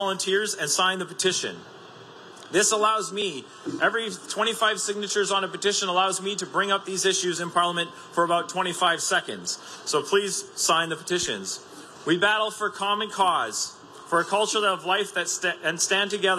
volunteers and sign the petition. This allows me, every 25 signatures on a petition allows me to bring up these issues in Parliament for about 25 seconds. So please sign the petitions. We battle for common cause, for a culture of life and stand together.